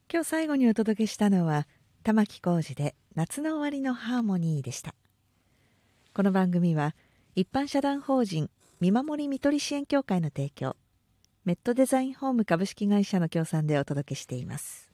今日最後にお届けしたのは玉置浩二で夏の終わりのハーモニーでした。この番組は一般社団法人見守りみとり支援協会の提供、メットデザインホーム株式会社の協賛でお届けしています。